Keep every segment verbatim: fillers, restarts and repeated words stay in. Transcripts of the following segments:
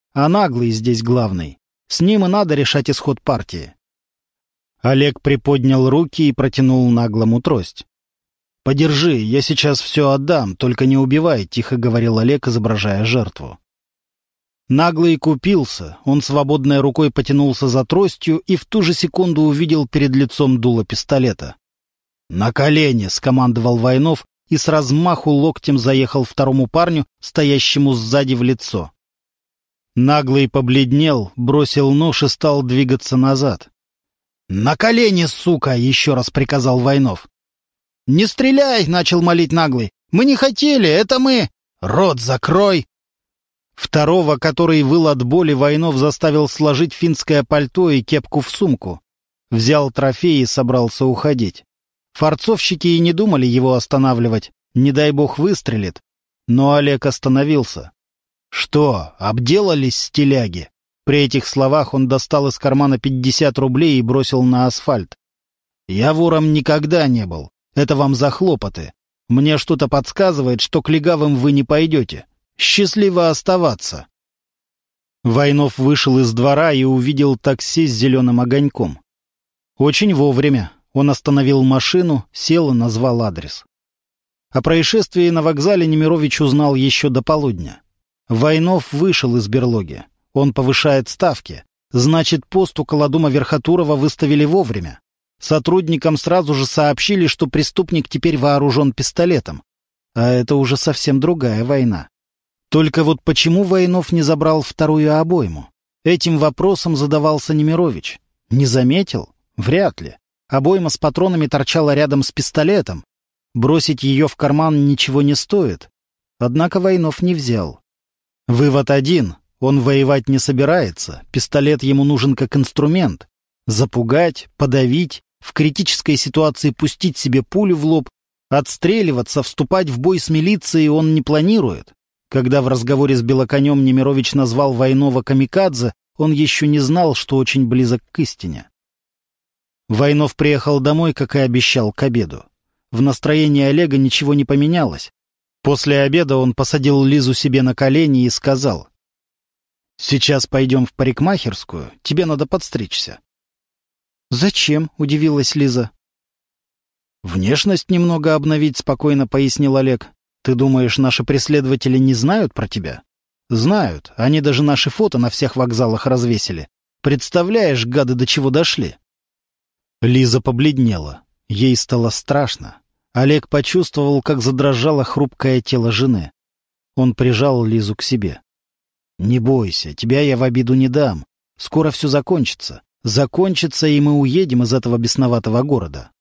а Наглый здесь главный. С ним и надо решать исход партии. Олег приподнял руки и протянул Наглому трость. «Подержи, я сейчас все отдам, только не убивай», — тихо говорил Олег, изображая жертву. Наглый купился, он свободной рукой потянулся за тростью и в ту же секунду увидел перед лицом дуло пистолета. «На колени!» — скомандовал Войнов и с размаху локтем заехал второму парню, стоящему сзади, в лицо. Наглый побледнел, бросил нож и стал двигаться назад. «На колени, сука!» — еще раз приказал Войнов. «Не стреляй!» — начал молить Наглый. «Мы не хотели, это мы!» «Рот закрой!» Второго, который выл от боли, Войнов заставил сложить финское пальто и кепку в сумку. Взял трофей и собрался уходить. Форцовщики и не думали его останавливать, не дай бог выстрелит. Но Олег остановился. «Что, обделались стиляги?» При этих словах он достал из кармана пятьдесят рублей и бросил на асфальт. «Я вором никогда не был. Это вам за хлопоты. Мне что-то подсказывает, что к легавым вы не пойдете. Счастливо оставаться!» Войнов вышел из двора и увидел такси с зеленым огоньком. Очень вовремя. Он остановил машину, сел и назвал адрес. О происшествии на вокзале Немирович узнал еще до полудня. Войнов вышел из берлоги. Он повышает ставки. Значит, пост около дома Верхотурова выставили вовремя. Сотрудникам сразу же сообщили, что преступник теперь вооружен пистолетом. А это уже совсем другая война. Только вот почему Войнов не забрал вторую обойму? Этим вопросом задавался Немирович. Не заметил? Вряд ли. Обойма с патронами торчала рядом с пистолетом. Бросить ее в карман ничего не стоит. Однако Войнов не взял. Вывод один. Он воевать не собирается. Пистолет ему нужен как инструмент. Запугать, подавить, в критической ситуации пустить себе пулю в лоб, отстреливаться, вступать в бой с милицией он не планирует. Когда в разговоре с Белоконем Немирович назвал Войнова камикадзе, он еще не знал, что очень близок к истине. Войнов приехал домой, как и обещал, к обеду. В настроении Олега ничего не поменялось. После обеда он посадил Лизу себе на колени и сказал: «Сейчас пойдем в парикмахерскую, тебе надо подстричься». «Зачем?» — удивилась Лиза. «Внешность немного обновить», — спокойно пояснил Олег. «Ты думаешь, наши преследователи не знают про тебя?» «Знают. Они даже наши фото на всех вокзалах развесили. Представляешь, гады, до чего дошли?» Лиза побледнела. Ей стало страшно. Олег почувствовал, как задрожало хрупкое тело жены. Он прижал Лизу к себе. «Не бойся, тебя я в обиду не дам. Скоро все закончится. Закончится, и мы уедем из этого бесноватого города».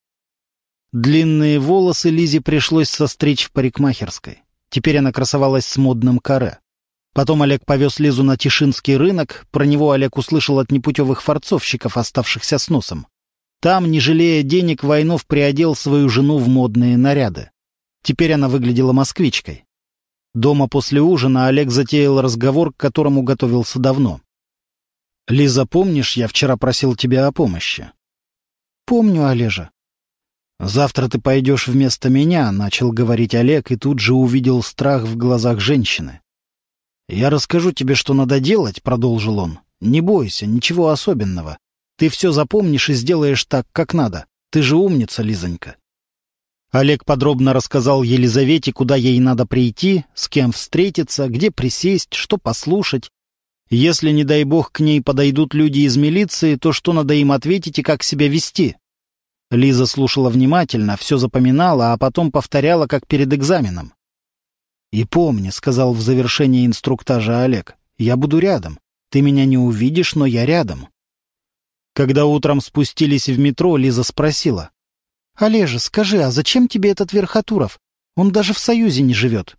Длинные волосы Лизе пришлось состричь в парикмахерской. Теперь она красовалась с модным каре. Потом Олег повез Лизу на Тишинский рынок. Про него Олег услышал от непутевых форцовщиков, оставшихся с носом. Там, не жалея денег, Войнов приодел свою жену в модные наряды. Теперь она выглядела москвичкой. Дома после ужина Олег затеял разговор, к которому готовился давно. «Лиза, помнишь, я вчера просил тебя о помощи?» «Помню, Олежа». «Завтра ты пойдешь вместо меня», — начал говорить Олег, и тут же увидел страх в глазах женщины. «Я расскажу тебе, что надо делать», — продолжил он. «Не бойся, ничего особенного. Ты все запомнишь и сделаешь так, как надо. Ты же умница, Лизонька». Олег подробно рассказал Елизавете, куда ей надо прийти, с кем встретиться, где присесть, что послушать. Если, не дай бог, к ней подойдут люди из милиции, то что надо им ответить и как себя вести? Лиза слушала внимательно, все запоминала, а потом повторяла, как перед экзаменом. «И помни», — сказал в завершении инструктажа Олег, — «я буду рядом. Ты меня не увидишь, но я рядом». Когда утром спустились в метро, Лиза спросила: «Олежа, скажи, а зачем тебе этот Верхотуров? Он даже в Союзе не живет».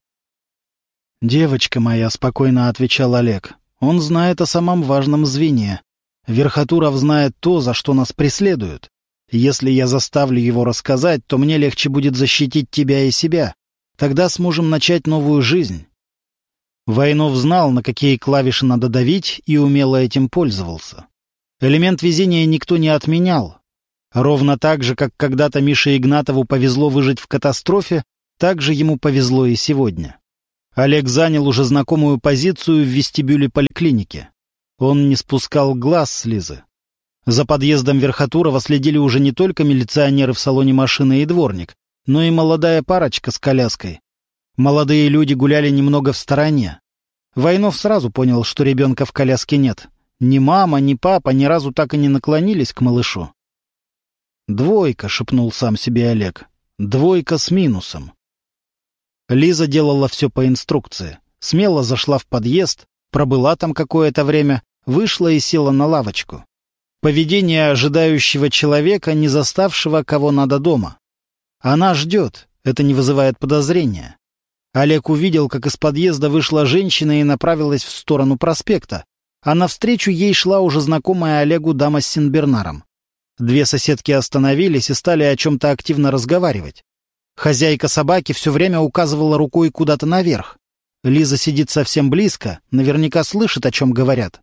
«Девочка моя», — спокойно отвечал Олег, — «он знает о самом важном звене. Верхотуров знает то, за что нас преследуют. Если я заставлю его рассказать, то мне легче будет защитить тебя и себя. Тогда сможем начать новую жизнь». Войнов знал, на какие клавиши надо давить, и умело этим пользовался. Элемент везения никто не отменял. Ровно так же, как когда-то Мише Игнатову повезло выжить в катастрофе, так же ему повезло и сегодня. Олег занял уже знакомую позицию в вестибюле поликлиники. Он не спускал глаз с Лизы. За подъездом Верхотурова следили уже не только милиционеры в салоне машины и дворник, но и молодая парочка с коляской. Молодые люди гуляли немного в стороне. Войнов сразу понял, что ребенка в коляске нет. Ни мама, ни папа ни разу так и не наклонились к малышу. «Двойка», — шепнул сам себе Олег. «Двойка с минусом». Лиза делала все по инструкции. Смело зашла в подъезд, пробыла там какое-то время, вышла и села на лавочку. Поведение ожидающего человека, не заставшего кого надо дома. Она ждет, это не вызывает подозрения. Олег увидел, как из подъезда вышла женщина и направилась в сторону проспекта, а навстречу ей шла уже знакомая Олегу дама с сенбернаром. Две соседки остановились и стали о чем-то активно разговаривать. Хозяйка собаки все время указывала рукой куда-то наверх. Лиза сидит совсем близко, наверняка слышит, о чем говорят.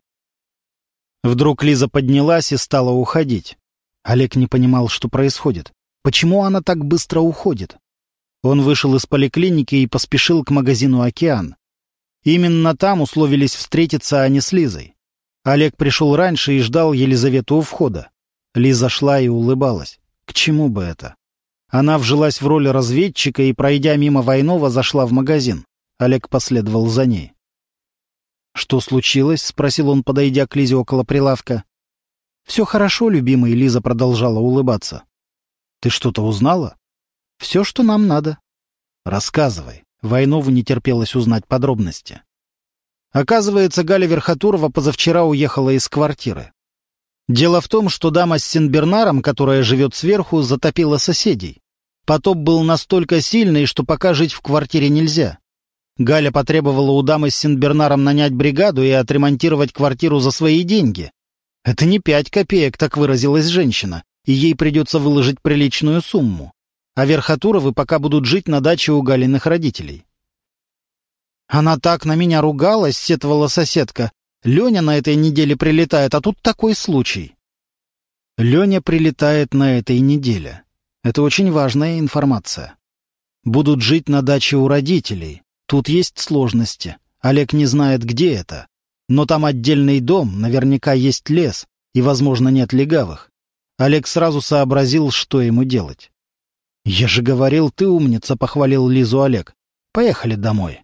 Вдруг Лиза поднялась и стала уходить. Олег не понимал, что происходит. Почему она так быстро уходит? Он вышел из поликлиники и поспешил к магазину «Океан». Именно там условились встретиться они с Лизой. Олег пришел раньше и ждал Елизавету у входа. Лиза шла и улыбалась. К чему бы это? Она вжилась в роль разведчика и, пройдя мимо Войнова, зашла в магазин. Олег последовал за ней. «Что случилось?» — спросил он, подойдя к Лизе около прилавка. «Все хорошо, любимый», — Лиза продолжала улыбаться. «Ты что-то узнала?» «Все, что нам надо». «Рассказывай». Войнову не терпелось узнать подробности. Оказывается, Галя Верхотурова позавчера уехала из квартиры. Дело в том, что дама с сенбернаром, которая живет сверху, затопила соседей. Потоп был настолько сильный, что пока жить в квартире нельзя. Галя потребовала у дамы с сенбернаром нанять бригаду и отремонтировать квартиру за свои деньги. Это не пять копеек, так выразилась женщина, и ей придется выложить приличную сумму. А Верхотуровы пока будут жить на даче у Галиных родителей. «Она так на меня ругалась», — сетовала соседка. «Леня на этой неделе прилетает, а тут такой случай». Леня прилетает на этой неделе. Это очень важная информация. Будут жить на даче у родителей. Тут есть сложности. Олег не знает, где это. Но там отдельный дом, наверняка есть лес, и, возможно, нет легавых. Олег сразу сообразил, что ему делать. «Я же говорил, ты умница», — похвалил Лизу Олег. «Поехали домой».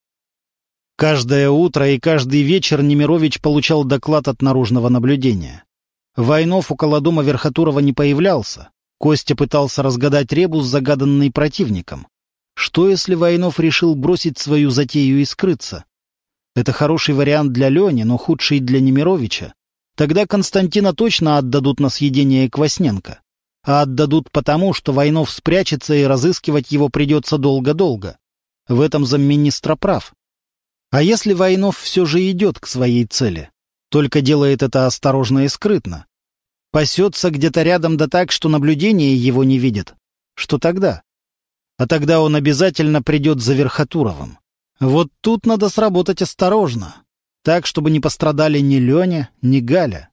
Каждое утро и каждый вечер Немирович получал доклад от наружного наблюдения. Войнов около дома Верхотурова не появлялся. Костя пытался разгадать ребус, загаданный противником. Что, если Войнов решил бросить свою затею и скрыться? Это хороший вариант для Лени, но худший для Немировича. Тогда Константина точно отдадут на съедение Квасненко. А отдадут потому, что Войнов спрячется и разыскивать его придется долго-долго. В этом замминистра прав. А если Войнов все же идет к своей цели? Только делает это осторожно и скрытно. Пасется где-то рядом да так, что наблюдение его не видит. Что тогда? А тогда он обязательно придет за Верхотуровым. Вот тут надо сработать осторожно. Так, чтобы не пострадали ни Леня, ни Галя.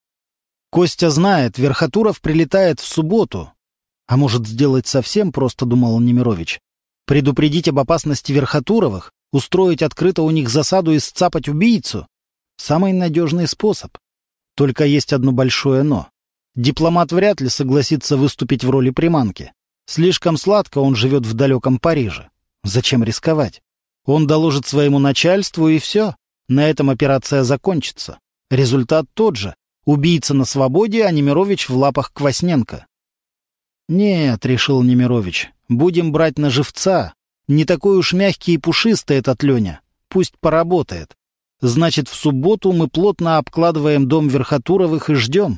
Костя знает, Верхотуров прилетает в субботу. А может сделать совсем просто, думал Немирович. Предупредить об опасности Верхотуровых, устроить открыто у них засаду и сцапать убийцу. Самый надежный способ. Только есть одно большое «но». Дипломат вряд ли согласится выступить в роли приманки. Слишком сладко он живет в далеком Париже. Зачем рисковать? Он доложит своему начальству, и все. На этом операция закончится. Результат тот же. Убийца на свободе, а Немирович в лапах Квасненко. «Нет», — решил Немирович, — «будем брать на живца. Не такой уж мягкий и пушистый этот Леня. Пусть поработает. Значит, в субботу мы плотно обкладываем дом Верхотуровых и ждем».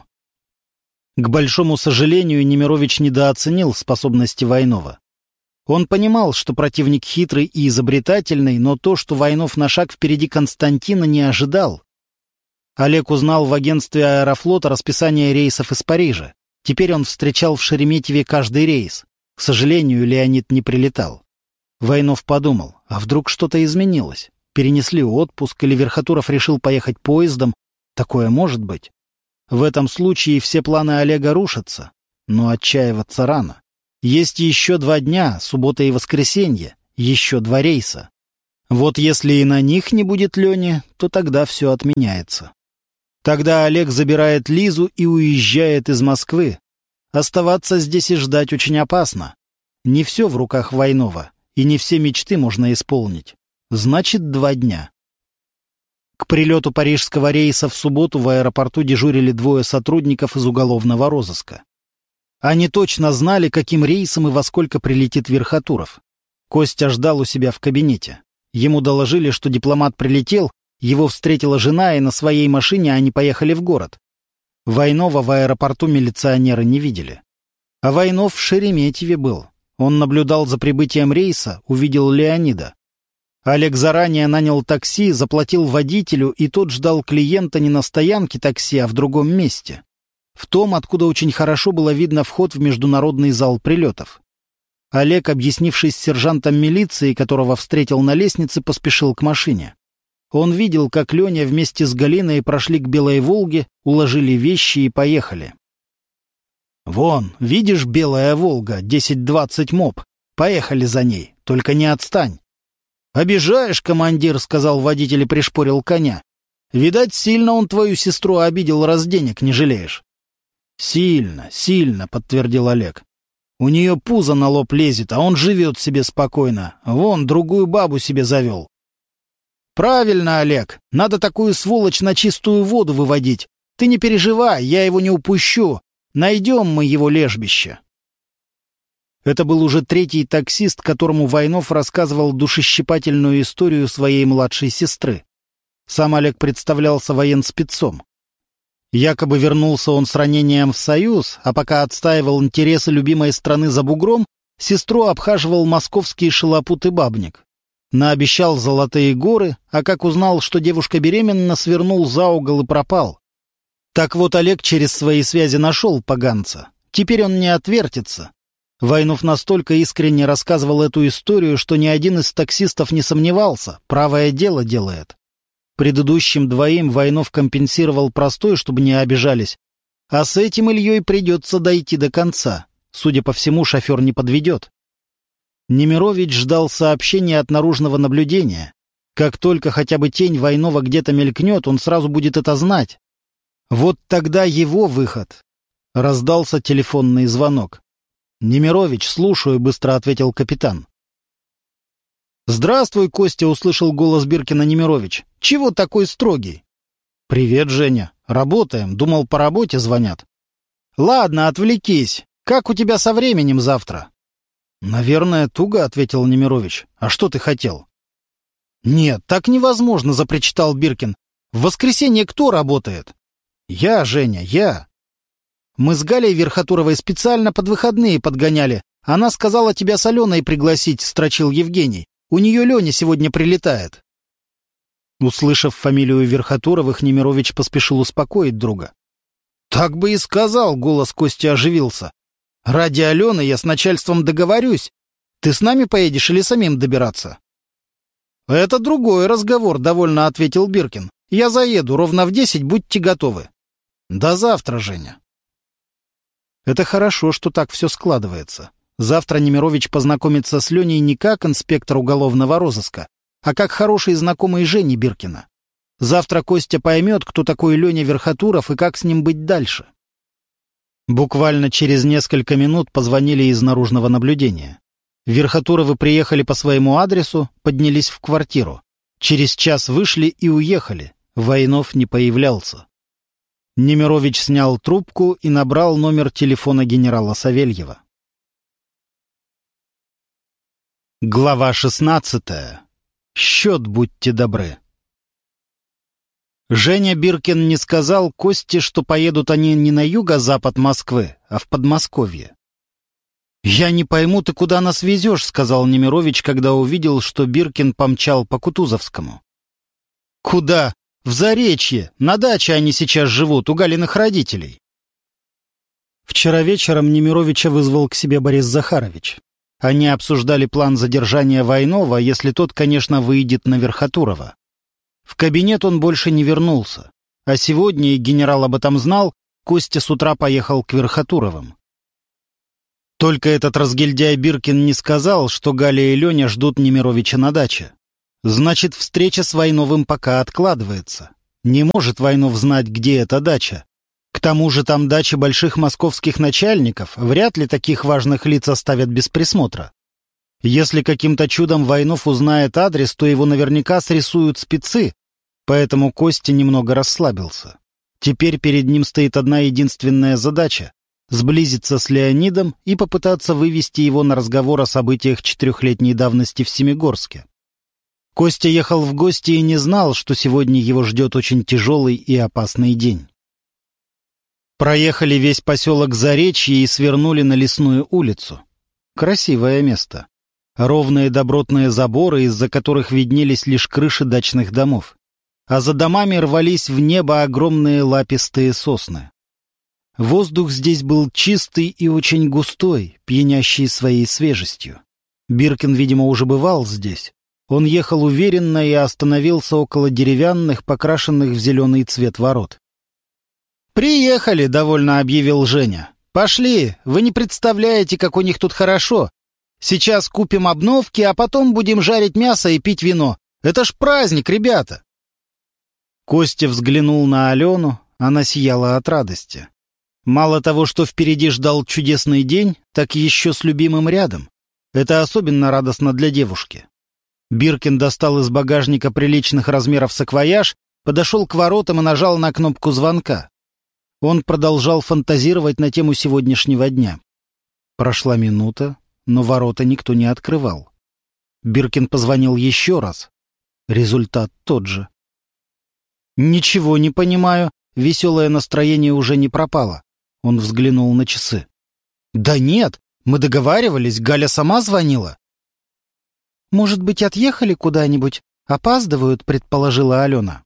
К большому сожалению, Немирович недооценил способности Войнова. Он понимал, что противник хитрый и изобретательный, но то, что Войнов на шаг впереди Константина, не ожидал. Олег узнал в агентстве Аэрофлота расписание рейсов из Парижа. Теперь он встречал в Шереметьеве каждый рейс. К сожалению, Леонид не прилетал. Войнов подумал, а вдруг что-то изменилось? Перенесли отпуск или Верхотуров решил поехать поездом? Такое может быть. В этом случае все планы Олега рушатся. Но отчаиваться рано. Есть еще два дня, суббота и воскресенье, еще два рейса. Вот если и на них не будет Лени, то тогда все отменяется. Тогда Олег забирает Лизу и уезжает из Москвы. Оставаться здесь и ждать очень опасно. Не все в руках Войнова, и не все мечты можно исполнить. Значит, два дня. К прилету парижского рейса в субботу в аэропорту дежурили двое сотрудников из уголовного розыска. Они точно знали, каким рейсом и во сколько прилетит Верхотуров. Костя ждал у себя в кабинете. Ему доложили, что дипломат прилетел, его встретила жена, и на своей машине они поехали в город. Войнова в аэропорту милиционеры не видели. А Войнов в Шереметьеве был. Он наблюдал за прибытием рейса, увидел Леонида. Олег заранее нанял такси, заплатил водителю, и тот ждал клиента не на стоянке такси, а в другом месте. В том, откуда очень хорошо было видно вход в международный зал прилетов. Олег, объяснившись с сержантом милиции, которого встретил на лестнице, поспешил к машине. Он видел, как Леня вместе с Галиной прошли к Белой Волге, уложили вещи и поехали. «Вон, видишь, Белая Волга, десять двадцать МОП. Поехали за ней, только не отстань». «Обижаешь, командир», — сказал водитель и пришпорил коня. «Видать, сильно он твою сестру обидел, раз денег не жалеешь». «Сильно, сильно», — подтвердил Олег. «У нее пузо на лоб лезет, а он живет себе спокойно. Вон, другую бабу себе завел». «Правильно, Олег, надо такую сволочь на чистую воду выводить. Ты не переживай, я его не упущу. Найдем мы его лежбище». Это был уже третий таксист, которому Войнов рассказывал душещипательную историю своей младшей сестры. Сам Олег представлялся военспецом. Якобы вернулся он с ранением в Союз, а пока отстаивал интересы любимой страны за бугром, сестру обхаживал московский шалопут и бабник. Наобещал золотые горы, а как узнал, что девушка беременна, свернул за угол и пропал. Так вот, Олег через свои связи нашел поганца. Теперь он не отвертится. Войнов настолько искренне рассказывал эту историю, что ни один из таксистов не сомневался, правое дело делает. Предыдущим двоим Войнов компенсировал простой, чтобы не обижались, а с этим Ильей придется дойти до конца. Судя по всему, шофер не подведет. Немирович ждал сообщения от наружного наблюдения. Как только хотя бы тень Войнова где-то мелькнет, он сразу будет это знать. Вот тогда его выход. Раздался телефонный звонок. «Немирович, слушаю», — быстро ответил капитан. «Здравствуй, Костя», — услышал голос Биркина Немирович. «Чего такой строгий?» «Привет, Женя. Работаем. Думал, по работе звонят». «Ладно, отвлекись. Как у тебя со временем завтра?» «Наверное, туго», — ответил Немирович. «А что ты хотел?» «Нет, так невозможно», — запричитал Биркин. «В воскресенье кто работает?» «Я, Женя, я». «Мы с Галей Верхотуровой специально под выходные подгоняли. Она сказала тебя с Аленой пригласить», — строчил Евгений. «У нее Леня сегодня прилетает». Услышав фамилию Верхотуровых, Немирович поспешил успокоить друга. «Так бы и сказал», — голос Кости оживился. «Ради Алены я с начальством договорюсь. Ты с нами поедешь или самим добираться?» «Это другой разговор», — довольно ответил Биркин. «Я заеду, ровно в десять будьте готовы». «До завтра, Женя». Это хорошо, что так все складывается. Завтра Немирович познакомится с Леней не как инспектор уголовного розыска, а как хороший знакомый Жени Биркина. Завтра Костя поймет, кто такой Леня Верхотуров и как с ним быть дальше. Буквально через несколько минут позвонили из наружного наблюдения. Верхотуровы приехали по своему адресу, поднялись в квартиру. Через час вышли и уехали. Войнов не появлялся. Немирович снял трубку и набрал номер телефона генерала Савельева. Глава шестнадцатая. Счет, будьте добры. Женя Биркин не сказал Косте, что поедут они не на юго-запад Москвы, а в Подмосковье. «Я не пойму, ты куда нас везешь», — сказал Немирович, когда увидел, что Биркин помчал по Кутузовскому. «Куда? В Заречье. На даче они сейчас живут, у Галиных родителей». Вчера вечером Немировича вызвал к себе Борис Захарович. Они обсуждали план задержания Войнова, если тот, конечно, выйдет на Верхотурова. В кабинет он больше не вернулся. А сегодня, и генерал об этом знал, Костя с утра поехал к Верхотуровым. Только этот разгильдяй Биркин не сказал, что Галя и Леня ждут Немировича на даче. Значит, встреча с Войновым пока откладывается. Не может Войнов знать, где эта дача. К тому же там дачи больших московских начальников, вряд ли таких важных лиц оставят без присмотра. Если каким-то чудом Войнов узнает адрес, то его наверняка срисуют спецы, поэтому Костя немного расслабился. Теперь перед ним стоит одна единственная задача — сблизиться с Леонидом и попытаться вывести его на разговор о событиях четырехлетней давности в Семигорске. Костя ехал в гости и не знал, что сегодня его ждет очень тяжелый и опасный день. Проехали весь поселок Заречье и свернули на Лесную улицу. Красивое место. Ровные добротные заборы, из-за которых виднелись лишь крыши дачных домов. А за домами рвались в небо огромные лапистые сосны. Воздух здесь был чистый и очень густой, пьянящий своей свежестью. Биркин, видимо, уже бывал здесь. Он ехал уверенно и остановился около деревянных, покрашенных в зеленый цвет ворот. «Приехали», — довольно объявил Женя. «Пошли, вы не представляете, как у них тут хорошо. Сейчас купим обновки, а потом будем жарить мясо и пить вино. Это ж праздник, ребята!» Костя взглянул на Алену, она сияла от радости. Мало того, что впереди ждал чудесный день, так еще с любимым рядом. Это особенно радостно для девушки. Биркин достал из багажника приличных размеров саквояж, подошел к воротам и нажал на кнопку звонка. Он продолжал фантазировать на тему сегодняшнего дня. Прошла минута, но ворота никто не открывал. Биркин позвонил еще раз. Результат тот же. «Ничего не понимаю», веселое настроение уже не пропало. Он взглянул на часы. «Да нет, мы договаривались, Галя сама звонила». «Может быть, отъехали куда-нибудь? Опаздывают», — предположила Алена.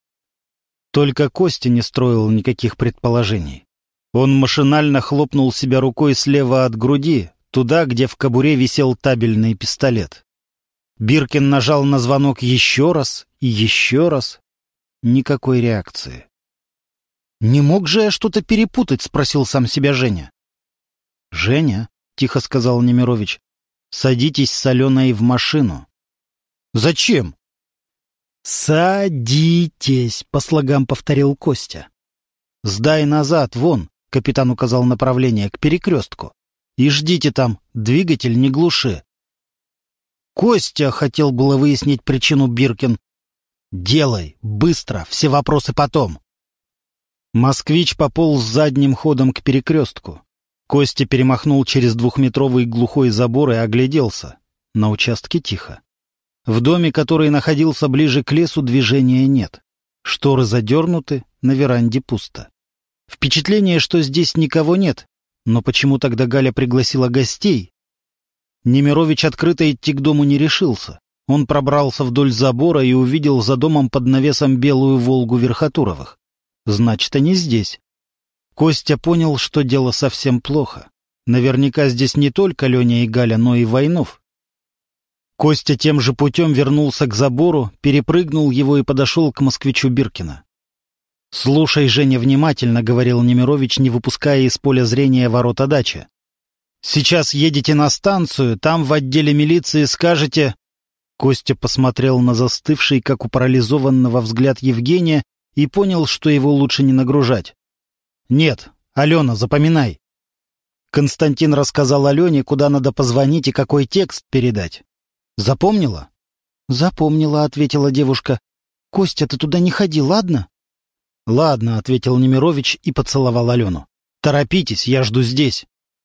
Только Костя не строил никаких предположений. Он машинально хлопнул себя рукой слева от груди, туда, где в кобуре висел табельный пистолет. Биркин нажал на звонок еще раз и еще раз. Никакой реакции. «Не мог же я что-то перепутать?» — спросил сам себя Женя. «Женя», — тихо сказал Немирович, — «садитесь с Аленой в машину». «Зачем?» «Садитесь», — по слогам повторил Костя. «Сдай назад, вон», — капитан указал направление, — «к перекрестку. И ждите там, двигатель не глуши». «Костя», — хотел было выяснить причину Биркин. «Делай, быстро, все вопросы потом». Москвич пополз задним ходом к перекрестку. Костя перемахнул через двухметровый глухой забор и огляделся. На участке тихо. В доме, который находился ближе к лесу, движения нет. Шторы задернуты, на веранде пусто. Впечатление, что здесь никого нет. Но почему тогда Галя пригласила гостей? Немирович открыто идти к дому не решился. Он пробрался вдоль забора и увидел за домом под навесом белую «Волгу» Верхотуровых. Значит, они здесь. Костя понял, что дело совсем плохо. Наверняка здесь не только Леня и Галя, но и Войнов. Костя тем же путем вернулся к забору, перепрыгнул его и подошел к москвичу Биркина. «Слушай, Женя, внимательно», — говорил Немирович, не выпуская из поля зрения ворота дачи. «Сейчас едете на станцию, там в отделе милиции скажете...» Костя посмотрел на застывший, как у парализованного, взгляд Евгения и понял, что его лучше не нагружать. «Нет, Алена, запоминай». Константин рассказал Алене, куда надо позвонить и какой текст передать. «Запомнила?» «Запомнила», — ответила девушка. «Костя, ты туда не ходи, ладно?» «Ладно», — ответил Немирович и поцеловал Алену. «Торопитесь, я жду здесь».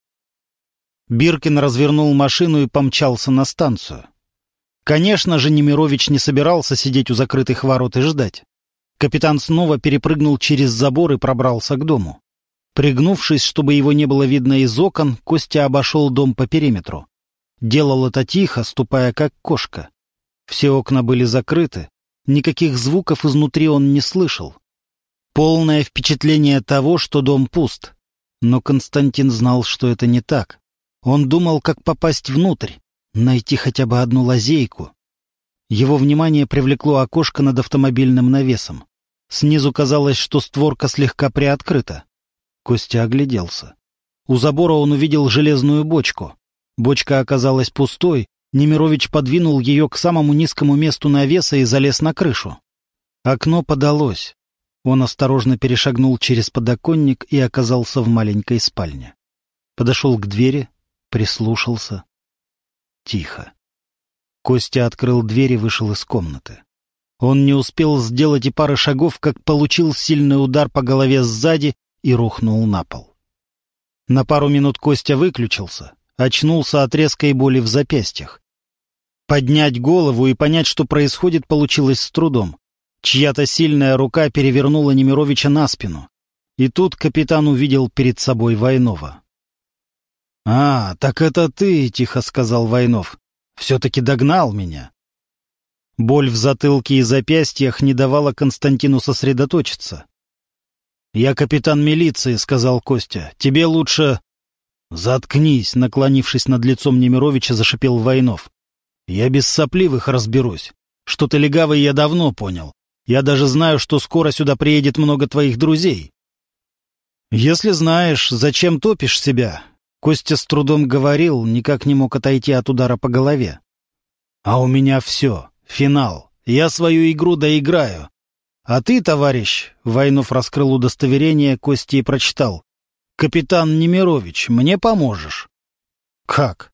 Биркин развернул машину и помчался на станцию. Конечно же, Немирович не собирался сидеть у закрытых ворот и ждать. Капитан снова перепрыгнул через забор и пробрался к дому. Пригнувшись, чтобы его не было видно из окон, Костя обошел дом по периметру. Делал это тихо, ступая как кошка. Все окна были закрыты, никаких звуков изнутри он не слышал. Полное впечатление того, что дом пуст. Но Константин знал, что это не так. Он думал, как попасть внутрь, найти хотя бы одну лазейку. Его внимание привлекло окошко над автомобильным навесом. Снизу казалось, что створка слегка приоткрыта. Костя огляделся. У забора он увидел железную бочку. Бочка оказалась пустой, Немирович подвинул ее к самому низкому месту навеса и залез на крышу. Окно подалось. Он осторожно перешагнул через подоконник и оказался в маленькой спальне. Подошел к двери, прислушался. Тихо. Костя открыл дверь и вышел из комнаты. Он не успел сделать и пары шагов, как получил сильный удар по голове сзади и рухнул на пол. На пару минут Костя выключился, очнулся от резкой боли в запястьях. Поднять голову и понять, что происходит, получилось с трудом. Чья-то сильная рука перевернула Немировича на спину. И тут капитан увидел перед собой Войнова. «А, так это ты», — тихо сказал Войнов. «Все-таки догнал меня». Боль в затылке и запястьях не давала Константину сосредоточиться. «Я капитан милиции», — сказал Костя. «Тебе лучше...» «Заткнись», — наклонившись над лицом Немировича, зашипел Войнов. «Я без сопливых разберусь. Что ты легавый, я давно понял. Я даже знаю, что скоро сюда приедет много твоих друзей». «Если знаешь, зачем топишь себя?» Костя с трудом говорил, никак не мог отойти от удара по голове. «А у меня все. Финал. Я свою игру доиграю. А ты, товарищ...» Войнов раскрыл удостоверение Кости и прочитал. «Капитан Немирович, мне поможешь». «Как?»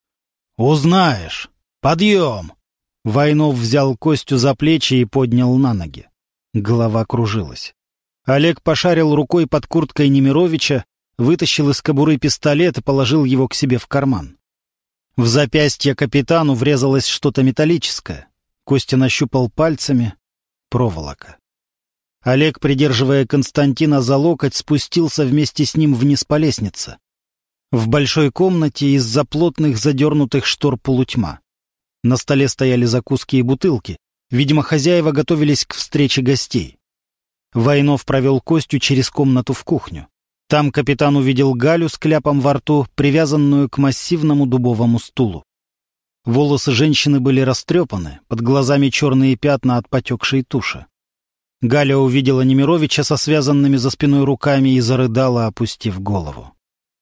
«Узнаешь. Подъем!» Войнов взял Костю за плечи и поднял на ноги. Голова кружилась. Олег пошарил рукой под курткой Немировича, вытащил из кобуры пистолет и положил его к себе в карман. В запястье капитану врезалось что-то металлическое. Костя нащупал пальцами. Проволока. Олег, придерживая Константина за локоть, спустился вместе с ним вниз по лестнице. В большой комнате из-за плотных задернутых штор полутьма. На столе стояли закуски и бутылки. Видимо, хозяева готовились к встрече гостей. Войнов провел Костю через комнату в кухню. Там капитан увидел Галю с кляпом во рту, привязанную к массивному дубовому стулу. Волосы женщины были растрепаны, под глазами черные пятна от потекшей туши. Галя увидела Немировича со связанными за спиной руками и зарыдала, опустив голову.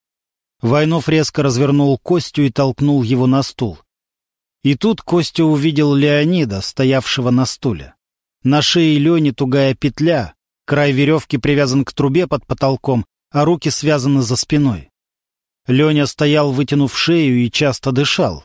Войнов резко развернул Костю и толкнул его на стул. И тут Костя увидел Леонида, стоявшего на стуле. На шее Лени тугая петля, край веревки привязан к трубе под потолком, а руки связаны за спиной. Леня стоял, вытянув шею, и часто дышал.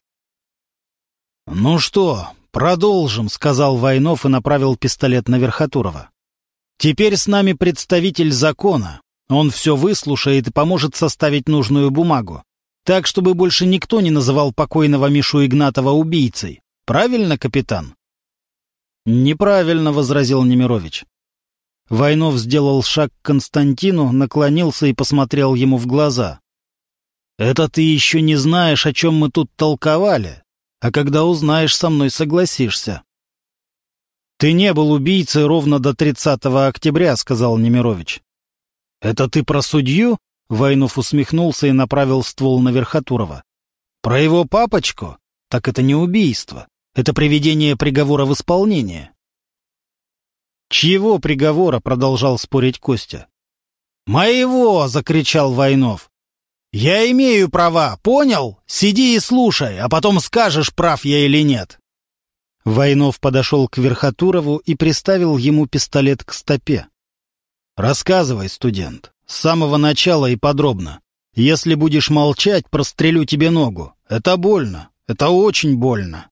«Ну что, продолжим», — сказал Войнов и направил пистолет на Верхотурова. «Теперь с нами представитель закона. Он все выслушает и поможет составить нужную бумагу. Так, чтобы больше никто не называл покойного Мишу Игнатова убийцей. Правильно, капитан?» «Неправильно», — возразил Немирович. Войнов сделал шаг к Константину, наклонился и посмотрел ему в глаза. «Это ты еще не знаешь, о чем мы тут толковали, а когда узнаешь, со мной согласишься». «Ты не был убийцей ровно до тридцатого октября», — сказал Немирович. «Это ты про судью?» — Войнов усмехнулся и направил ствол на Верхотурова. «Про его папочку? Так это не убийство. Это приведение приговора в исполнение». «Чьего приговора?» — продолжал спорить Костя. «Моего!» — закричал Войнов. «Я имею права, понял? Сиди и слушай, а потом скажешь, прав я или нет». Войнов подошел к Верхотурову и приставил ему пистолет к стопе. «Рассказывай, студент, с самого начала и подробно. Если будешь молчать, прострелю тебе ногу. Это больно, это очень больно».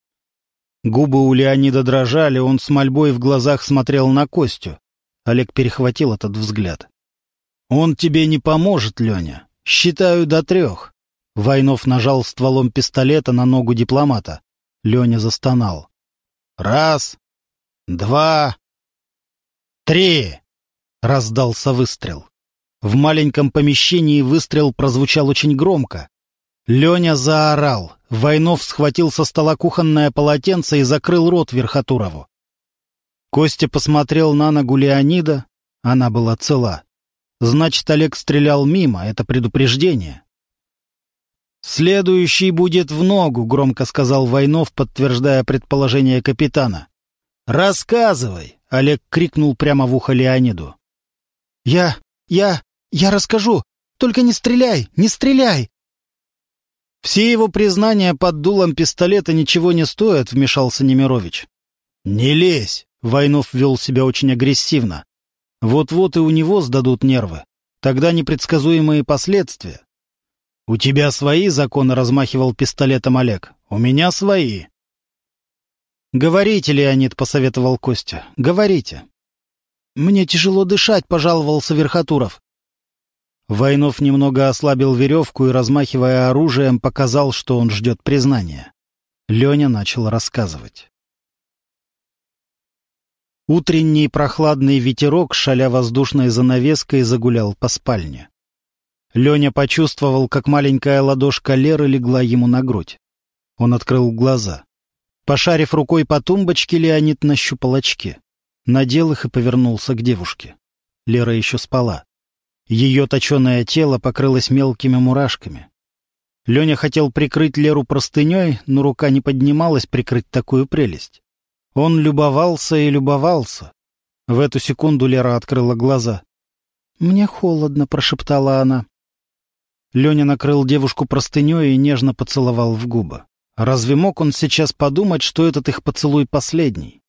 Губы у Леонида дрожали, он с мольбой в глазах смотрел на Костю. Олег перехватил этот взгляд. «Он тебе не поможет, Леня. Считаю до трех». Войнов нажал стволом пистолета на ногу дипломата. Леня застонал. «Раз, два, три!» Раздался выстрел. В маленьком помещении выстрел прозвучал очень громко. Леня заорал. Войнов схватил со стола кухонное полотенце и закрыл рот Верхотурову. Костя посмотрел на ногу Леонида. Она была цела. Значит, Олег стрелял мимо, это предупреждение. «Следующий будет в ногу», — громко сказал Войнов, подтверждая предположение капитана. «Рассказывай», — Олег крикнул прямо в ухо Леониду. «Я... я... я расскажу. Только не стреляй, не стреляй!» Все его признания под дулом пистолета ничего не стоят, вмешался Немирович. Не лезь! Войнов вел себя очень агрессивно. Вот-вот и у него сдадут нервы. Тогда непредсказуемые последствия. У тебя свои законы, размахивал пистолетом Олег. У меня свои. Говорите, Леонид, посоветовал Костя. Говорите. Мне тяжело дышать, пожаловался Верхотуров. Войнов немного ослабил веревку и, размахивая оружием, показал, что он ждет признания. Леня начал рассказывать. Утренний прохладный ветерок, шаля воздушной занавеской, загулял по спальне. Леня почувствовал, как маленькая ладошка Леры легла ему на грудь. Он открыл глаза. Пошарив рукой по тумбочке, Леонид нащупал очки. Надел их и повернулся к девушке. Лера еще спала. Ее точеное тело покрылось мелкими мурашками. Леня хотел прикрыть Леру простыней, но рука не поднималась прикрыть такую прелесть. Он любовался и любовался. В эту секунду Лера открыла глаза. «Мне холодно», — прошептала она. Леня накрыл девушку простыней и нежно поцеловал в губы. Разве мог он сейчас подумать, что этот их поцелуй последний?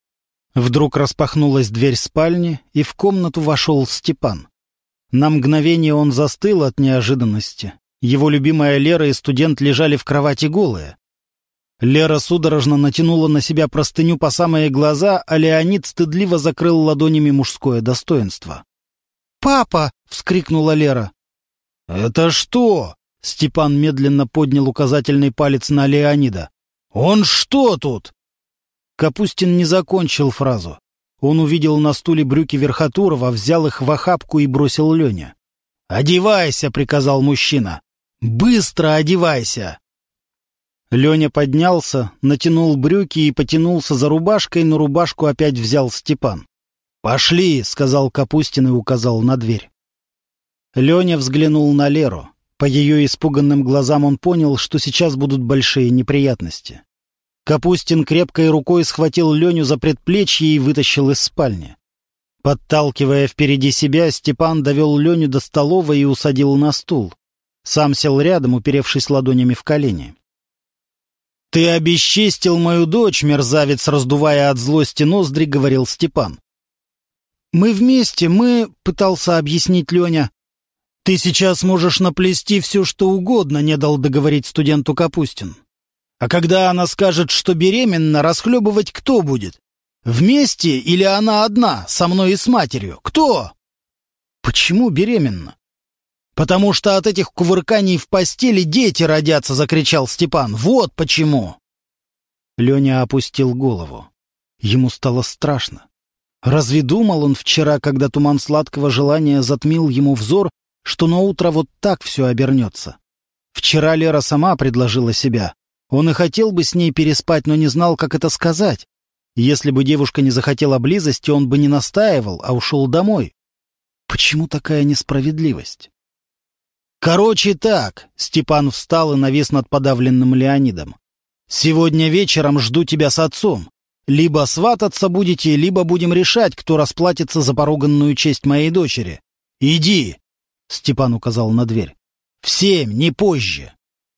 Вдруг распахнулась дверь спальни, и в комнату вошел Степан. На мгновение он застыл от неожиданности. Его любимая Лера и студент лежали в кровати голые. Лера судорожно натянула на себя простыню по самые глаза, а Леонид стыдливо закрыл ладонями мужское достоинство. «Папа!» — вскрикнула Лера. «Это что?» — Степан медленно поднял указательный палец на Леонида. «Он что тут?» Капустин не закончил фразу. Он увидел на стуле брюки Верхотурова, взял их в охапку и бросил Лене. «Одевайся!» — приказал мужчина. «Быстро одевайся!» Леня поднялся, натянул брюки и потянулся за рубашкой, но рубашку опять взял Степан. «Пошли!» — сказал Капустин и указал на дверь. Леня взглянул на Леру. По ее испуганным глазам он понял, что сейчас будут большие неприятности. Капустин крепкой рукой схватил Леню за предплечье и вытащил из спальни. Подталкивая впереди себя, Степан довел Леню до столовой и усадил на стул. Сам сел рядом, уперевшись ладонями в колени. «Ты обесчестил мою дочь, мерзавец!» — раздувая от злости ноздри, говорил Степан. «Мы вместе, мы...» — пытался объяснить Леня. «Ты сейчас можешь наплести все, что угодно», — не дал договорить студенту Капустин. «А когда она скажет, что беременна, расхлебывать кто будет? Вместе или она одна, со мной и с матерью? Кто?» «Почему беременна?» «Потому что от этих кувырканий в постели дети родятся», — закричал Степан. «Вот почему!» Леня опустил голову. Ему стало страшно. Разве думал он вчера, когда туман сладкого желания затмил ему взор, что наутро вот так все обернется? Вчера Лера сама предложила себя. Он и хотел бы с ней переспать, но не знал, как это сказать. Если бы девушка не захотела близости, он бы не настаивал, а ушел домой. Почему такая несправедливость? «Короче так», — Степан встал и навис над подавленным Леонидом. «Сегодня вечером жду тебя с отцом. Либо свататься будете, либо будем решать, кто расплатится за поруганную честь моей дочери. Иди», — Степан указал на дверь. «В семь, не позже».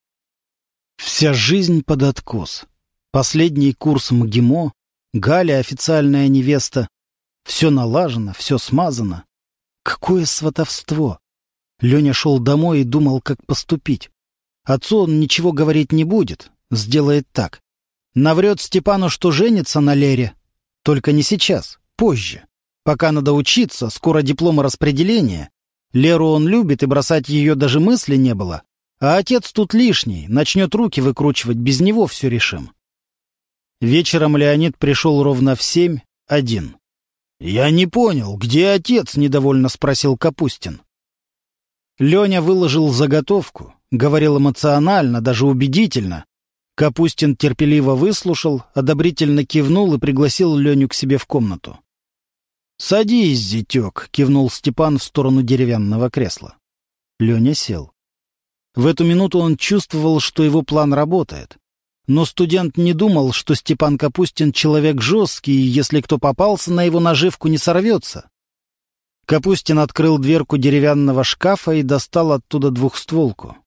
Вся жизнь под откос. Последний курс МГИМО, Галя официальная невеста. Все налажено, все смазано. Какое сватовство! Леня шел домой и думал, как поступить. Отцу он ничего говорить не будет, сделает так. Наврет Степану, что женится на Лере. Только не сейчас, позже. Пока надо учиться, скоро диплом и распределение. Леру он любит, и бросать ее даже мысли не было. А отец тут лишний, начнет руки выкручивать, без него все решим. Вечером Леонид пришел ровно в семь, один. «Я не понял, где отец?» — недовольно спросил Капустин. Леня выложил заготовку, говорил эмоционально, даже убедительно. Капустин терпеливо выслушал, одобрительно кивнул и пригласил Леню к себе в комнату. «Садись, зятек», — кивнул Степан в сторону деревянного кресла. Леня сел. В эту минуту он чувствовал, что его план работает. Но студент не думал, что Степан Капустин человек жесткий, и если кто попался на его наживку, не сорвется. Капустин открыл дверку деревянного шкафа и достал оттуда двухстволку.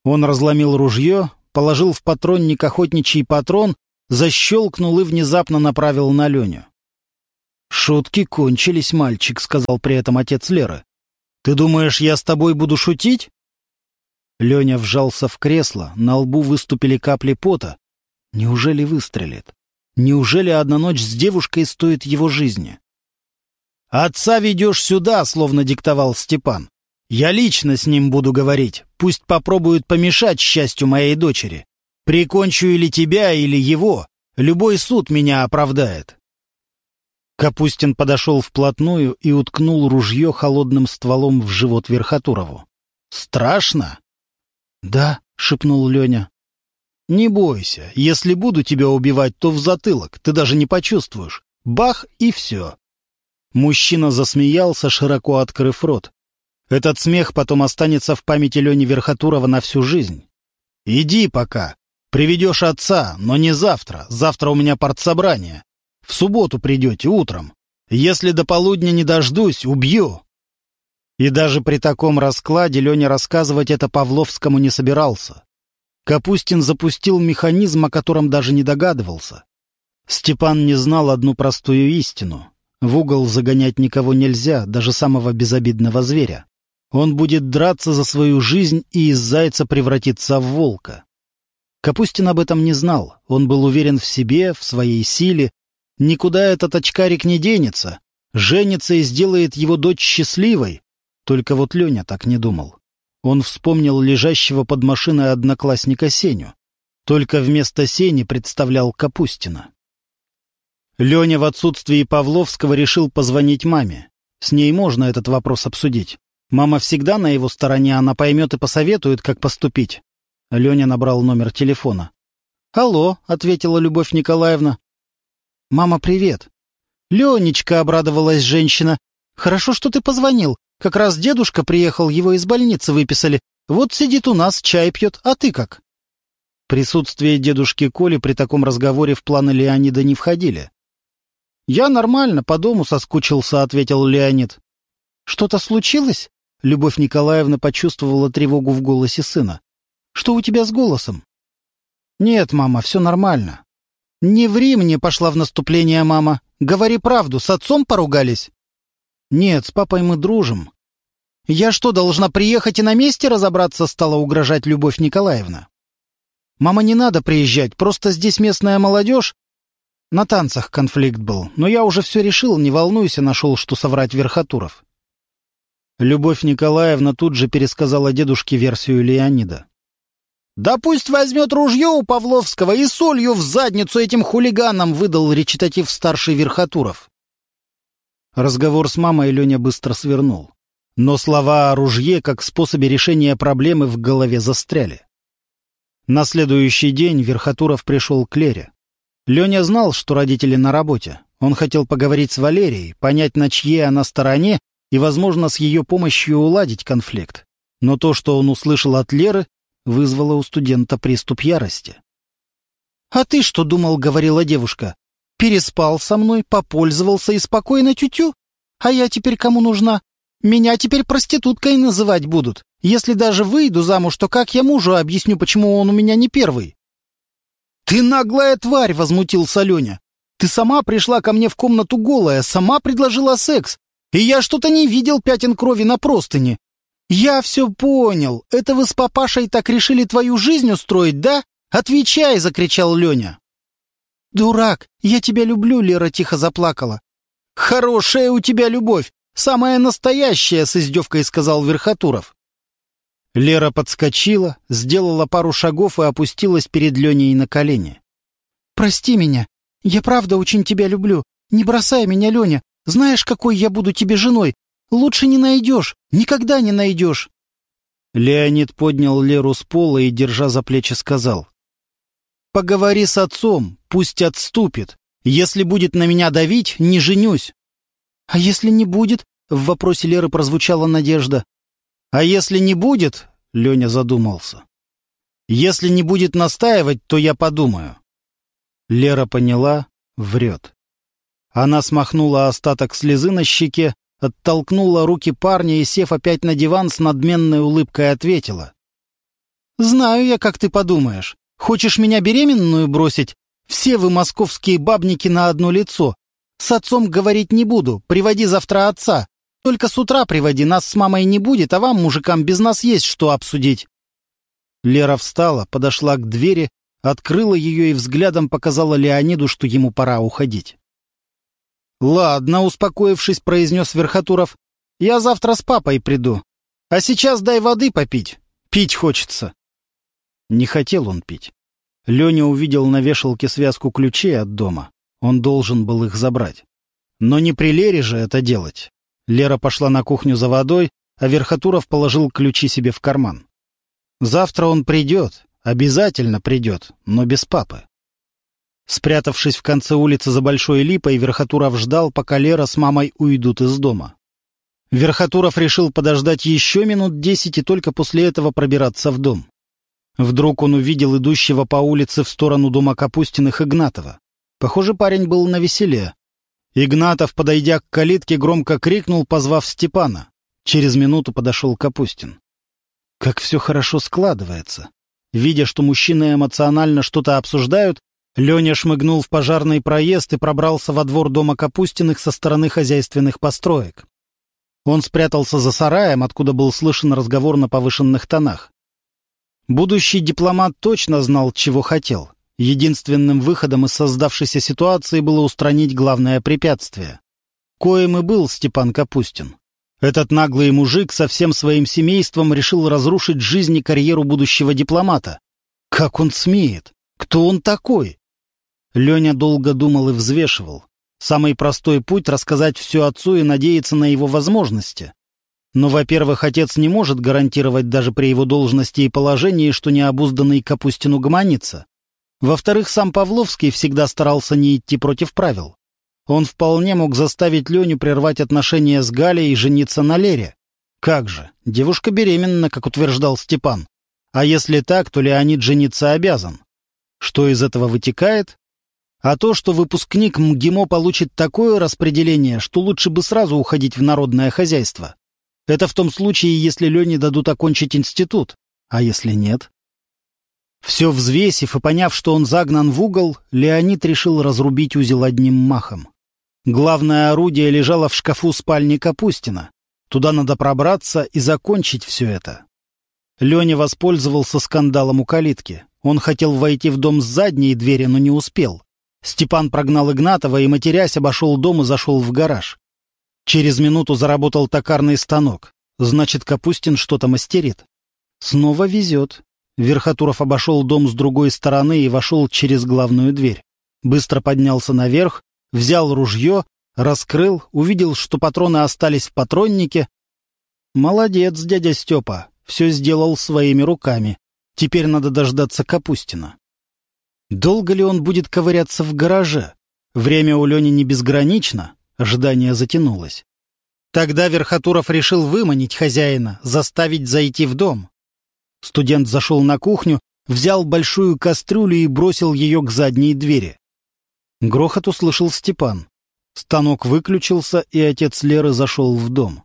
Он разломил ружье, положил в патронник охотничий патрон, защелкнул и внезапно направил на Леню. «Шутки кончились, мальчик», — сказал при этом отец Леры. «Ты думаешь, я с тобой буду шутить?» Леня вжался в кресло, на лбу выступили капли пота. Неужели выстрелит? Неужели одна ночь с девушкой стоит его жизни? «Отца ведешь сюда», — словно диктовал Степан. «Я лично с ним буду говорить. Пусть попробует помешать счастью моей дочери. Прикончу или тебя, или его. Любой суд меня оправдает». Капустин подошел вплотную и уткнул ружье холодным стволом в живот Верхотурову. «Страшно?» «Да», — шепнул Леня. «Не бойся. Если буду тебя убивать, то в затылок. Ты даже не почувствуешь. Бах, и все». Мужчина засмеялся, широко открыв рот. Этот смех потом останется в памяти Лени Верхотурова на всю жизнь. «Иди пока. Приведешь отца, но не завтра. Завтра у меня партсобрание. В субботу придете утром. Если до полудня не дождусь, убью». И даже при таком раскладе Леня рассказывать это Павловскому не собирался. Капустин запустил механизм, о котором даже не догадывался. Степан не знал одну простую истину. В угол загонять никого нельзя, даже самого безобидного зверя. Он будет драться за свою жизнь и из зайца превратиться в волка. Капустин об этом не знал. Он был уверен в себе, в своей силе. Никуда этот очкарик не денется. Женится и сделает его дочь счастливой. Только вот Леня так не думал. Он вспомнил лежащего под машиной одноклассника Сеню. Только вместо Сени представлял Капустина. Леня в отсутствии Павловского решил позвонить маме. С ней можно этот вопрос обсудить. Мама всегда на его стороне, она поймет и посоветует, как поступить. Леня набрал номер телефона. «Алло», — ответила Любовь Николаевна. «Мама, привет». «Ленечка», — обрадовалась женщина. «Хорошо, что ты позвонил. Как раз дедушка приехал, его из больницы выписали. Вот сидит у нас, чай пьет. А ты как?» Присутствие дедушки Коли при таком разговоре в планы Леонида не входили. «Я нормально, по дому соскучился», — ответил Леонид. «Что-то случилось?» Любовь Николаевна почувствовала тревогу в голосе сына. «Что у тебя с голосом?» «Нет, мама, все нормально». «Не ври мне», — пошла в наступление мама. «Говори правду, с отцом поругались?» «Нет, с папой мы дружим». «Я что, должна приехать и на месте разобраться?» — стала угрожать Любовь Николаевна. «Мама, не надо приезжать, просто здесь местная молодежь». На танцах конфликт был, но я уже все решил, не волнуйся, нашел, что соврать Верхотуров. Любовь Николаевна тут же пересказала дедушке версию Леонида. «Да пусть возьмет ружье у Павловского и солью в задницу этим хулиганам», — выдал речитатив старший Верхотуров. Разговор с мамой Леня быстро свернул. Но слова о ружье как способе решения проблемы в голове застряли. На следующий день Верхотуров пришел к Лере. Леня знал, что родители на работе. Он хотел поговорить с Валерией, понять, на чьей она стороне, и, возможно, с ее помощью уладить конфликт. Но то, что он услышал от Леры, вызвало у студента приступ ярости. «А ты что думал?» — говорила девушка. «Переспал со мной, попользовался и спокойно тю-тю? А я теперь кому нужна? Меня теперь проституткой называть будут. Если даже выйду замуж, то как я мужу объясню, почему он у меня не первый?» «Ты наглая тварь!» — возмутился Леня. «Ты сама пришла ко мне в комнату голая, сама предложила секс, и я что-то не видел пятен крови на простыне. Я все понял. Это вы с папашей так решили твою жизнь устроить, да? Отвечай!» — закричал Леня. «Дурак! Я тебя люблю!» — Лера тихо заплакала. «Хорошая у тебя любовь! Самая настоящая!» — с издевкой сказал Верхотуров. Лера подскочила, сделала пару шагов и опустилась перед Леней на колени. «Прости меня. Я правда очень тебя люблю. Не бросай меня, Леня. Знаешь, какой я буду тебе женой? Лучше не найдешь. Никогда не найдешь». Леонид поднял Леру с пола и, держа за плечи, сказал: «Поговори с отцом, пусть отступит. Если будет на меня давить, не женюсь». «А если не будет?» — в вопросе Леры прозвучала надежда. «А если не будет?» — Леня задумался. «Если не будет настаивать, то я подумаю». Лера поняла, врет. Она смахнула остаток слезы на щеке, оттолкнула руки парня и, сев опять на диван, с надменной улыбкой ответила: «Знаю я, как ты подумаешь. Хочешь меня беременную бросить? Все вы, московские бабники, на одно лицо. С отцом говорить не буду, приводи завтра отца. Только с утра приводи, нас с мамой не будет, а вам, мужикам, без нас есть что обсудить». Лера встала, подошла к двери, открыла ее и взглядом показала Леониду, что ему пора уходить. «Ладно», — успокоившись, произнес Верхотуров, — «я завтра с папой приду. А сейчас дай воды попить. Пить хочется». Не хотел он пить. Леня увидел на вешалке связку ключей от дома. Он должен был их забрать. Но не при Лере же это делать. Лера пошла на кухню за водой, а Верхотуров положил ключи себе в карман. Завтра он придет, обязательно придет, но без папы. Спрятавшись в конце улицы за Большой Липой, Верхотуров ждал, пока Лера с мамой уйдут из дома. Верхотуров решил подождать еще минут десять и только после этого пробираться в дом. Вдруг он увидел идущего по улице в сторону дома Капустиных Игнатова. Похоже, парень был навеселе. Игнатов, подойдя к калитке, громко крикнул, позвав Степана. Через минуту подошел Капустин. Как все хорошо складывается. Видя, что мужчины эмоционально что-то обсуждают, Леня шмыгнул в пожарный проезд и пробрался во двор дома Капустиных со стороны хозяйственных построек. Он спрятался за сараем, откуда был слышен разговор на повышенных тонах. Будущий дипломат точно знал, чего хотел. Единственным выходом из создавшейся ситуации было устранить главное препятствие. Коим и был Степан Капустин. Этот наглый мужик со всем своим семейством решил разрушить жизнь и карьеру будущего дипломата. Как он смеет? Кто он такой? Леня долго думал и взвешивал. Самый простой путь — рассказать все отцу и надеяться на его возможности. Но, во-первых, отец не может гарантировать даже при его должности и положении, что необузданный Капустин угомонится. Во-вторых, сам Павловский всегда старался не идти против правил. Он вполне мог заставить Леню прервать отношения с Галей и жениться на Лере. Как же, девушка беременна, как утверждал Степан. А если так, то Леонид жениться обязан. Что из этого вытекает? А то, что выпускник МГИМО получит такое распределение, что лучше бы сразу уходить в народное хозяйство. Это в том случае, если Лене дадут окончить институт. А если нет? Все взвесив и поняв, что он загнан в угол, Леонид решил разрубить узел одним махом. Главное орудие лежало в шкафу спальни Капустина. Туда надо пробраться и закончить все это. Леня воспользовался скандалом у калитки. Он хотел войти в дом с задней двери, но не успел. Степан прогнал Игнатова и, матерясь, обошел дом и зашел в гараж. Через минуту заработал токарный станок. Значит, Капустин что-то мастерит. Снова везет. Верхотуров обошел дом с другой стороны и вошел через главную дверь. Быстро поднялся наверх, взял ружье, раскрыл, увидел, что патроны остались в патроннике. Молодец, дядя Степа, все сделал своими руками. Теперь надо дождаться Капустина. Долго ли он будет ковыряться в гараже? Время у Лени не безгранично, ожидание затянулось. Тогда Верхотуров решил выманить хозяина, заставить зайти в дом. Студент зашел на кухню, взял большую кастрюлю и бросил ее к задней двери. Грохот услышал Степан. Станок выключился, и отец Леры зашел в дом.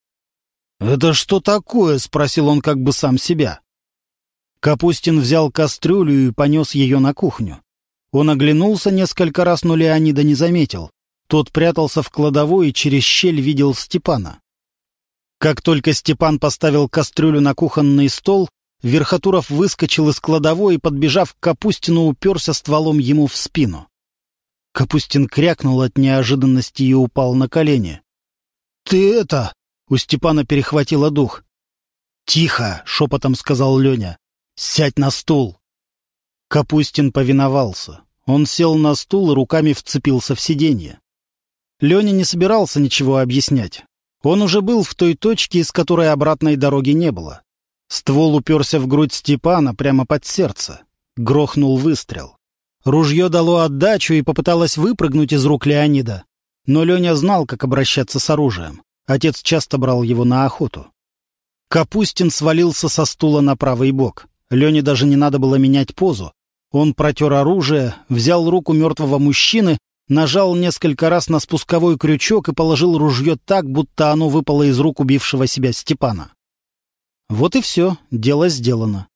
«Это что такое?» — спросил он как бы сам себя. Капустин взял кастрюлю и понес ее на кухню. Он оглянулся несколько раз, но Леонида не заметил. Тот прятался в кладовой и через щель видел Степана. Как только Степан поставил кастрюлю на кухонный стол, Верхотуров выскочил из кладовой и, подбежав к Капустину, уперся стволом ему в спину. Капустин крякнул от неожиданности и упал на колени. «Ты это...» — у Степана перехватило дух. «Тихо!» — шепотом сказал Леня. «Сядь на стул!» Капустин повиновался. Он сел на стул и руками вцепился в сиденье. Леня не собирался ничего объяснять. Он уже был в той точке, из которой обратной дороги не было. Ствол уперся в грудь Степана прямо под сердце. Грохнул выстрел. Ружье дало отдачу и попыталось выпрыгнуть из рук Леонида. Но Леня знал, как обращаться с оружием. Отец часто брал его на охоту. Капустин свалился со стула на правый бок. Лене даже не надо было менять позу. Он протер оружие, взял руку мертвого мужчины, нажал несколько раз на спусковой крючок и положил ружье так, будто оно выпало из рук убившего себя Степана. Вот и все, дело сделано.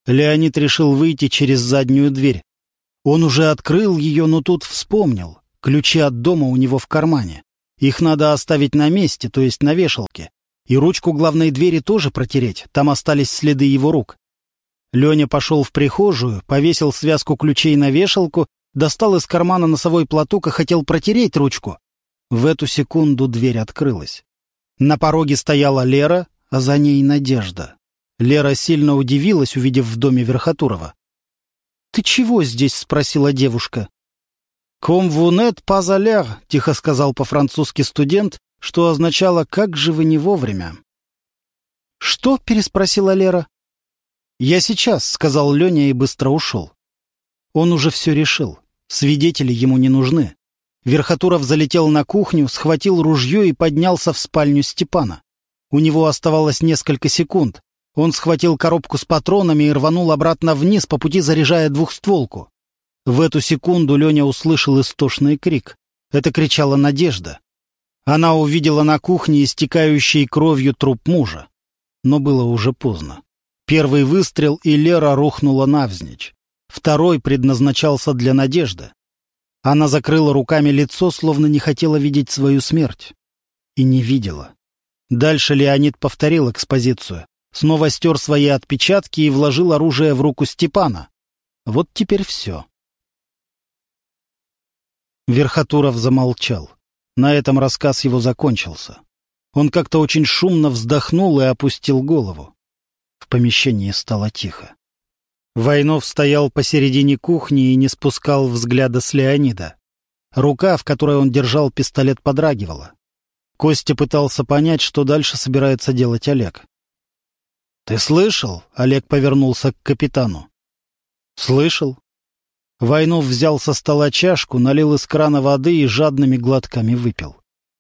Леонид решил выйти через заднюю дверь. Он уже открыл ее, но тут вспомнил. Ключи от дома у него в кармане. Их надо оставить на месте, то есть на вешалке. И ручку главной двери тоже протереть, там остались следы его рук. Леня пошел в прихожую, повесил связку ключей на вешалку, достал из кармана носовой платок и хотел протереть ручку. В эту секунду дверь открылась. На пороге стояла Лера, а за ней Надежда. Лера сильно удивилась, увидев в доме Верхотурова. «Ты чего здесь?» — спросила девушка. «Comme vous n'êtes pas à l'heure», — тихо сказал по-французски студент, что означало «как же вы не вовремя». «Что?» — переспросила Лера. «Я сейчас», — сказал Леня и быстро ушел. Он уже все решил. Свидетели ему не нужны. Верхотуров залетел на кухню, схватил ружье и поднялся в спальню Степана. У него оставалось несколько секунд. Он схватил коробку с патронами и рванул обратно вниз, по пути заряжая двухстволку. В эту секунду Леня услышал истошный крик. Это кричала Надежда. Она увидела на кухне истекающий кровью труп мужа. Но было уже поздно. Первый выстрел, и Лера рухнула навзничь. Второй предназначался для Надежды. Она закрыла руками лицо, словно не хотела видеть свою смерть. И не видела. Дальше Леонид повторил экспозицию. Снова стер свои отпечатки и вложил оружие в руку Степана. Вот теперь все. Верхотуров замолчал. На этом рассказ его закончился. Он как-то очень шумно вздохнул и опустил голову. В помещении стало тихо. Войнов стоял посередине кухни и не спускал взгляда с Леонида. Рука, в которой он держал пистолет, подрагивала. Костя пытался понять, что дальше собирается делать Олег. «Ты слышал?» — Олег повернулся к капитану. «Слышал». Войнов взял со стола чашку, налил из крана воды и жадными глотками выпил.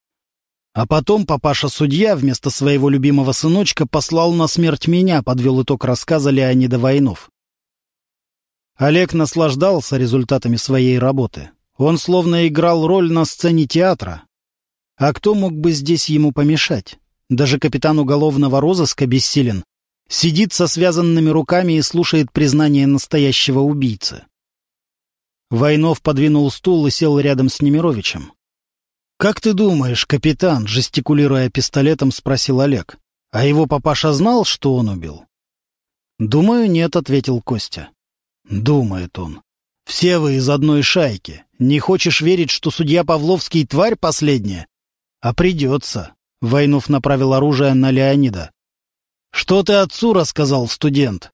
А потом папаша-судья вместо своего любимого сыночка послал на смерть меня, подвел итог рассказа Леонида Войнов. Олег наслаждался результатами своей работы. Он словно играл роль на сцене театра. А кто мог бы здесь ему помешать? Даже капитан уголовного розыска бессилен. Сидит со связанными руками и слушает признание настоящего убийцы. Войнов подвинул стул и сел рядом с Немировичем. «Как ты думаешь, капитан?» — жестикулируя пистолетом, спросил Олег. «А его папаша знал, что он убил?» «Думаю, нет», — ответил Костя. «Думает он. Все вы из одной шайки. Не хочешь верить, что судья Павловский тварь последняя? А придется». Войнов направил оружие на Леонида. «Что ты отцу рассказал, студент?»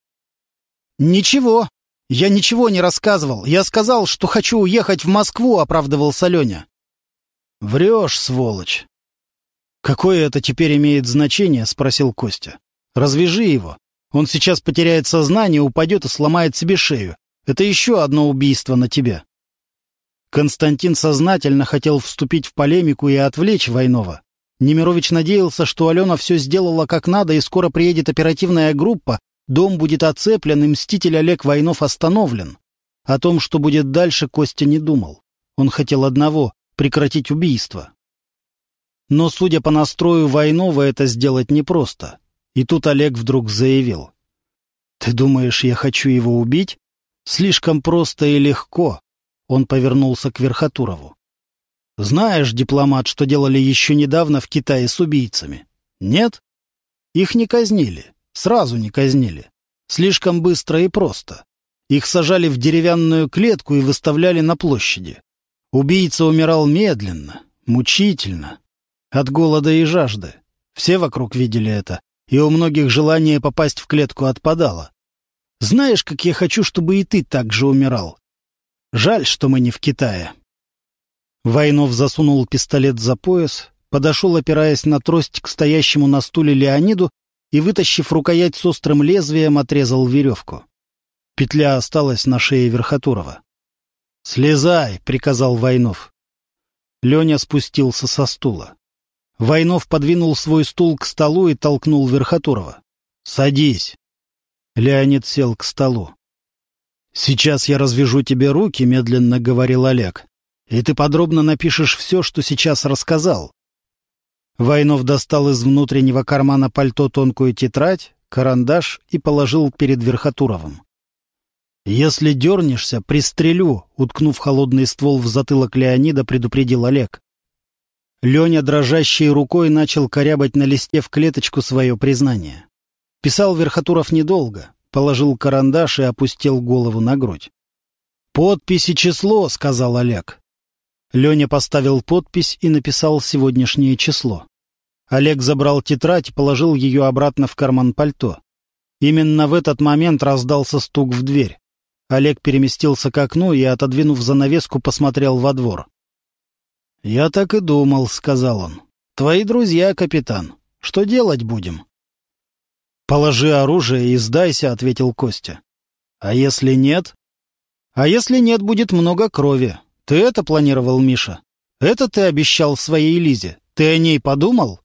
«Ничего. Я ничего не рассказывал. Я сказал, что хочу уехать в Москву», — оправдывался Леня. «Врешь, сволочь». «Какое это теперь имеет значение?» — спросил Костя. «Развяжи его. Он сейчас потеряет сознание, упадет и сломает себе шею. Это еще одно убийство на тебе». Константин сознательно хотел вступить в полемику и отвлечь Войнова. Немирович надеялся, что Алена все сделала как надо, и скоро приедет оперативная группа, дом будет оцеплен, и мститель Олег Войнов остановлен. О том, что будет дальше, Костя не думал. Он хотел одного — прекратить убийство. Но, судя по настрою Войнова, это сделать непросто. И тут Олег вдруг заявил. «Ты думаешь, я хочу его убить? Слишком просто и легко». Он повернулся к Верхотурову. «Знаешь, дипломат, что делали еще недавно в Китае с убийцами? Нет? Их не казнили. Сразу не казнили. Слишком быстро и просто. Их сажали в деревянную клетку и выставляли на площади. Убийца умирал медленно, мучительно, от голода и жажды. Все вокруг видели это, и у многих желание попасть в клетку отпадало. Знаешь, как я хочу, чтобы и ты так же умирал? Жаль, что мы не в Китае». Войнов засунул пистолет за пояс, подошел, опираясь на трость, к стоящему на стуле Леониду и, вытащив рукоять с острым лезвием, отрезал веревку. Петля осталась на шее Верхотурова. «Слезай!» — приказал Войнов. Леня спустился со стула. Войнов подвинул свой стул к столу и толкнул Верхотурова. «Садись!» Леонид сел к столу. «Сейчас я развяжу тебе руки», — медленно говорил Олег. «И ты подробно напишешь все, что сейчас рассказал». Войнов достал из внутреннего кармана пальто тонкую тетрадь, карандаш и положил перед Верхотуровым. «Если дернешься, пристрелю», — уткнув холодный ствол в затылок Леонида, предупредил Олег. Леня дрожащей рукой начал корябать на листе в клеточку свое признание. Писал Верхотуров недолго, положил карандаш и опустил голову на грудь. «Подпись и число», — сказал Олег. Леня поставил подпись и написал сегодняшнее число. Олег забрал тетрадь и положил ее обратно в карман пальто. Именно в этот момент раздался стук в дверь. Олег переместился к окну и, отодвинув занавеску, посмотрел во двор. «Я так и думал», — сказал он. «Твои друзья, капитан. Что делать будем?» «Положи оружие и сдайся», — ответил Костя. «А если нет?» «А если нет, будет много крови. Ты это планировал, Миша? Это ты обещал своей Лизе? Ты о ней подумал?»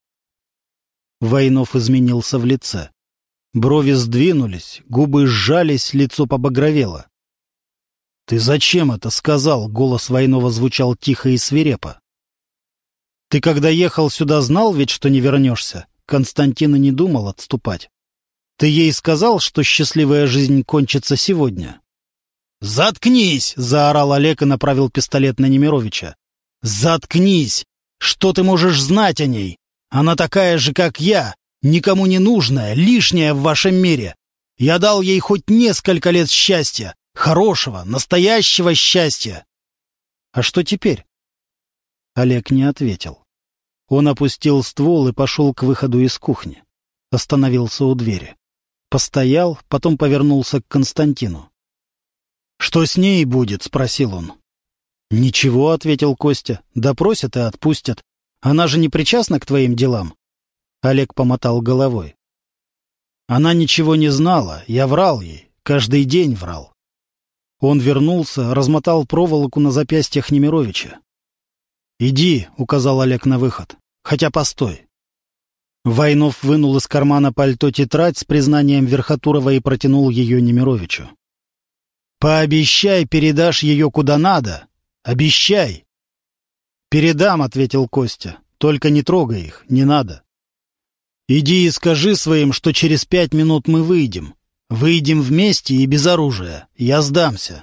Войнов изменился в лице. Брови сдвинулись, губы сжались, лицо побагровело. «Ты зачем это сказал?» — голос Войнова звучал тихо и свирепо. «Ты, когда ехал сюда, знал ведь, что не вернешься?» Константин и не думал отступать. «Ты ей сказал, что счастливая жизнь кончится сегодня?» «Заткнись!» — заорал Олег и направил пистолет на Немировича. «Заткнись! Что ты можешь знать о ней? Она такая же, как я, никому не нужная, лишняя в вашем мире. Я дал ей хоть несколько лет счастья, хорошего, настоящего счастья». «А что теперь?» Олег не ответил. Он опустил ствол и пошел к выходу из кухни. Остановился у двери. Постоял, потом повернулся к Константину. «Что с ней будет?» — спросил он. «Ничего», — ответил Костя. «Допросят и отпустят. Она же не причастна к твоим делам?» Олег помотал головой. «Она ничего не знала. Я врал ей. Каждый день врал». Он вернулся, размотал проволоку на запястьях Немировича. «Иди», — указал Олег на выход. «Хотя постой». Войнов вынул из кармана пальто тетрадь с признанием Верхотурова и протянул ее Немировичу. «Пообещай, передашь ее куда надо. Обещай!» «Передам», — ответил Костя. «Только не трогай их, не надо. Иди и скажи своим, что через пять минут мы выйдем. Выйдем вместе и без оружия. Я сдамся».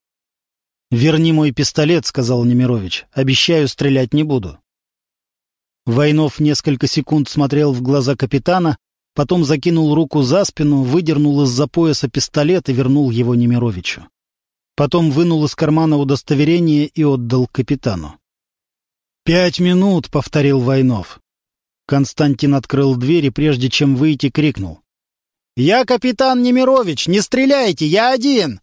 «Верни мой пистолет», — сказал Немирович. «Обещаю, стрелять не буду». Войнов несколько секунд смотрел в глаза капитана, потом закинул руку за спину, выдернул из-за пояса пистолет и вернул его Немировичу. Потом вынул из кармана удостоверение и отдал капитану. «Пять минут», — повторил Войнов. Константин открыл дверь и, прежде чем выйти, крикнул. «Я капитан Немирович! Не стреляйте! Я один!»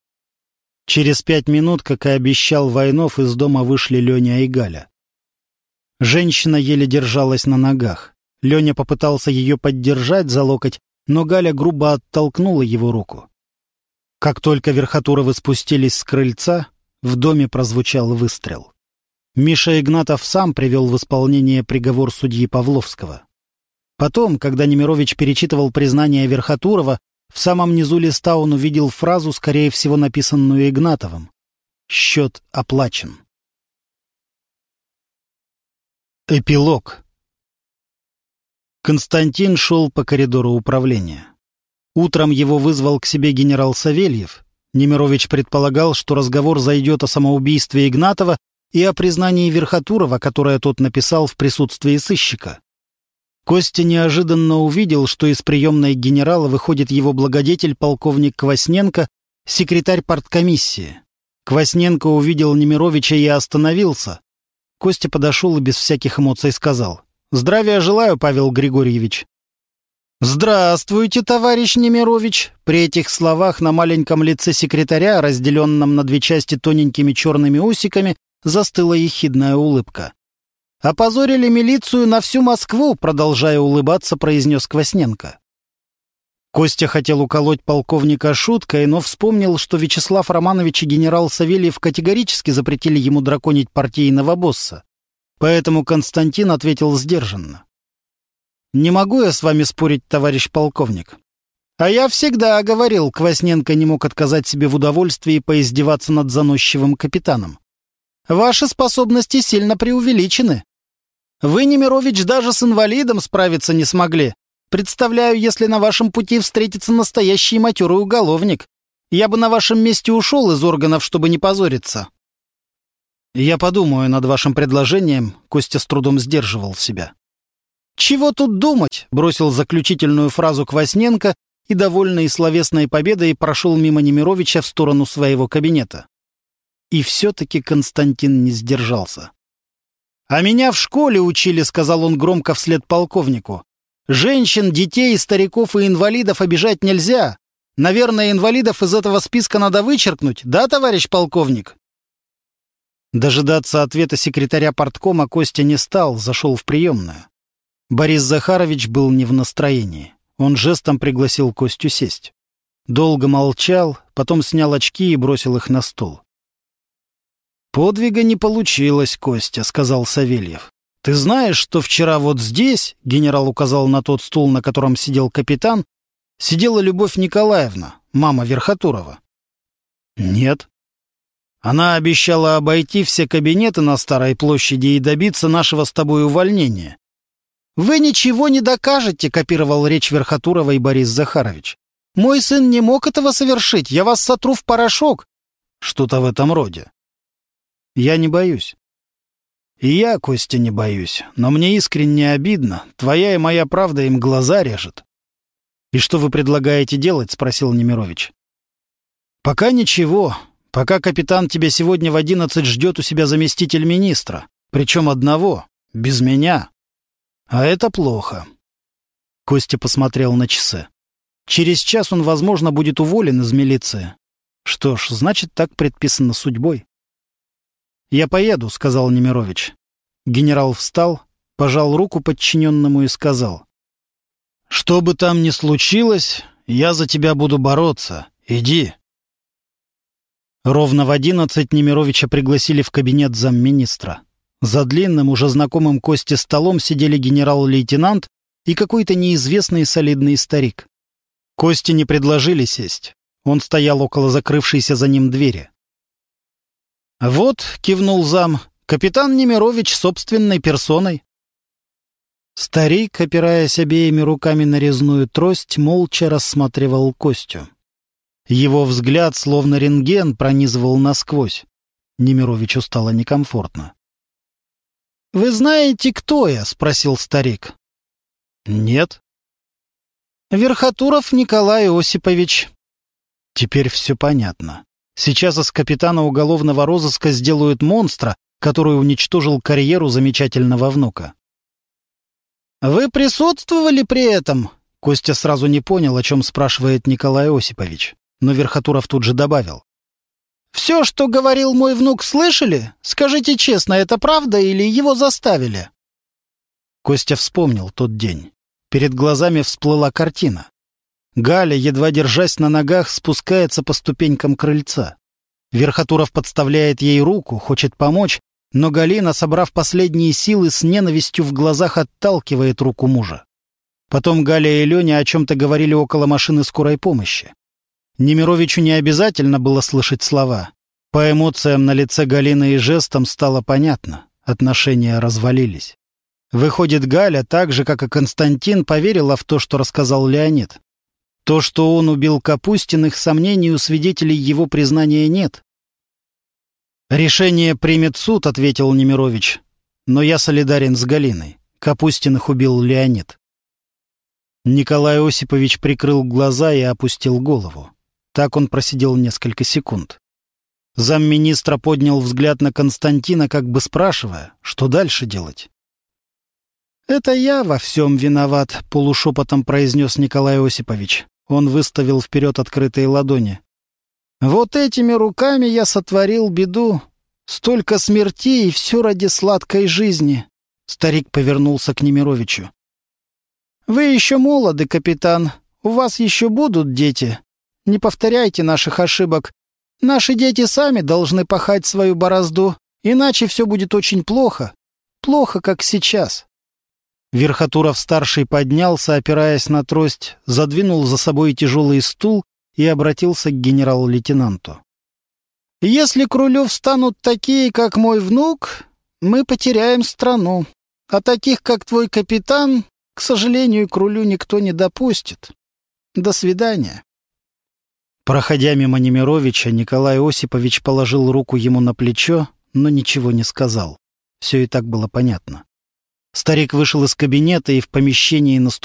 Через пять минут, как и обещал Войнов, из дома вышли Леня и Галя. Женщина еле держалась на ногах. Леня попытался ее поддержать за локоть, но Галя грубо оттолкнула его руку. Как только Верхотуровы спустились с крыльца, в доме прозвучал выстрел. Миша Игнатов сам привел в исполнение приговор судьи Павловского. Потом, когда Немирович перечитывал признание Верхотурова, в самом низу листа он увидел фразу, скорее всего, написанную Игнатовым. «Счет оплачен». Эпилог. Константин шел по коридору управления. Утром его вызвал к себе генерал Савельев. Немирович предполагал, что разговор зайдет о самоубийстве Игнатова и о признании Верхотурова, которое тот написал в присутствии сыщика. Костя неожиданно увидел, что из приемной генерала выходит его благодетель полковник Квасненко, секретарь парткомиссии. Квасненко увидел Немировича и остановился. Костя подошел и без всяких эмоций сказал: «Здравия желаю, Павел Григорьевич». «Здравствуйте, товарищ Немирович!» При этих словах на маленьком лице секретаря, разделенном на две части тоненькими черными усиками, застыла ехидная улыбка. «Опозорили милицию на всю Москву», — продолжая улыбаться, произнес Квасненко. Костя хотел уколоть полковника шуткой, но вспомнил, что Вячеслав Романович и генерал Савельев категорически запретили ему драконить партийного босса. Поэтому Константин ответил сдержанно. «Не могу я с вами спорить, товарищ полковник». «А я всегда говорил», — Квасненко не мог отказать себе в удовольствии поиздеваться над заносчивым капитаном. «Ваши способности сильно преувеличены. Вы, Немирович, даже с инвалидом справиться не смогли. Представляю, если на вашем пути встретится настоящий матерый уголовник. Я бы на вашем месте ушел из органов, чтобы не позориться». «Я подумаю над вашим предложением», — Костя с трудом сдерживал себя. «Чего тут думать?» — бросил заключительную фразу Квасненко и, довольный словесной победой, прошел мимо Немировича в сторону своего кабинета. И все-таки Константин не сдержался. «А меня в школе учили», — сказал он громко вслед полковнику. «Женщин, детей, стариков и инвалидов обижать нельзя. Наверное, инвалидов из этого списка надо вычеркнуть, да, товарищ полковник?» Дожидаться ответа секретаря парткома Костя не стал, зашел в приемную. Борис Захарович был не в настроении. Он жестом пригласил Костю сесть. Долго молчал, потом снял очки и бросил их на стол. «Подвига не получилось, Костя», — сказал Савельев. «Ты знаешь, что вчера вот здесь, — генерал указал на тот стул, на котором сидел капитан, — сидела Любовь Николаевна, мама Верхотурова?» «Нет». «Она обещала обойти все кабинеты на Старой площади и добиться нашего с тобой увольнения». «Вы ничего не докажете», — копировал речь Верхотуровой Борис Захарович. «Мой сын не мог этого совершить, я вас сотру в порошок». «Что-то в этом роде». «Я не боюсь». «И я, Костя, не боюсь, но мне искренне обидно. Твоя и моя правда им глаза режет». «И что вы предлагаете делать?» — спросил Немирович. «Пока ничего. Пока, капитан, тебя сегодня в одиннадцать ждет у себя заместитель министра. Причем одного, без меня. А это плохо». Костя посмотрел на часы. Через час он, возможно, будет уволен из милиции. Что ж, значит, так предписано судьбой. «Я поеду», — сказал Немирович. Генерал встал, пожал руку подчиненному и сказал: «Что бы там ни случилось, я за тебя буду бороться. Иди». Ровно в одиннадцать Немировича пригласили в кабинет замминистра. За длинным, уже знакомым Косте столом сидели генерал-лейтенант и какой-то неизвестный солидный старик. Косте не предложили сесть. Он стоял около закрывшейся за ним двери. «Вот», — кивнул зам, — «капитан Немирович собственной персоной». Старик, опираясь обеими руками на резную трость, молча рассматривал Костю. Его взгляд, словно рентген, пронизывал насквозь. Немировичу стало некомфортно. «Вы знаете, кто я?» — спросил старик. «Нет». «Верхотуров Николай Осипович». Теперь все понятно. Сейчас из капитана уголовного розыска сделают монстра, который уничтожил карьеру замечательного внука. «Вы присутствовали при этом?» Костя сразу не понял, о чем спрашивает Николай Осипович, но Верхотуров тут же добавил: «Все, что говорил мой внук, слышали? Скажите честно, это правда или его заставили?» Костя вспомнил тот день. Перед глазами всплыла картина. Галя, едва держась на ногах, спускается по ступенькам крыльца. Верхотуров подставляет ей руку, хочет помочь, но Галина, собрав последние силы, с ненавистью в глазах отталкивает руку мужа. Потом Галя и Леня о чем-то говорили около машины скорой помощи. Немировичу не обязательно было слышать слова. По эмоциям на лице Галины и жестам стало понятно — отношения развалились. Выходит, Галя, так же, как и Константин, поверила в то, что рассказал Леонид. То, что он убил Капустиных, сомнений у свидетелей его признания нет. «Решение примет суд», — ответил Немирович. «Но я солидарен с Галиной. Капустиных убил Леонид». Николай Осипович прикрыл глаза и опустил голову. Так он просидел несколько секунд. Замминистра поднял взгляд на Константина, как бы спрашивая, что дальше делать. «Это я во всем виноват», — полушепотом произнес Николай Осипович. Он выставил вперед открытые ладони. «Вот этими руками я сотворил беду. Столько смертей, и все ради сладкой жизни». Старик повернулся к Немировичу. «Вы еще молоды, капитан. У вас еще будут дети. Не повторяйте наших ошибок. Наши дети сами должны пахать свою борозду, иначе все будет очень плохо. Плохо, как сейчас». Верхотуров-старший поднялся, опираясь на трость, задвинул за собой тяжелый стул и обратился к генерал-лейтенанту. «Если к рулю встанут такие, как мой внук, мы потеряем страну. А таких, как твой капитан, к К сожалению, к рулю никто не допустит. До свидания». Проходя мимо Немировича, Николай Осипович положил руку ему на плечо, но ничего не сказал. Все и так было понятно. Старик вышел из кабинета, и в помещении наступил